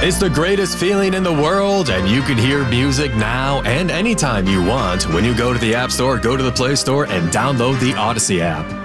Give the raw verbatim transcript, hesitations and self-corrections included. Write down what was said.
It's the greatest feeling in the world, and you can hear music now and anytime you want when you go to the App Store, go to the Play Store, and download the Odyssey app.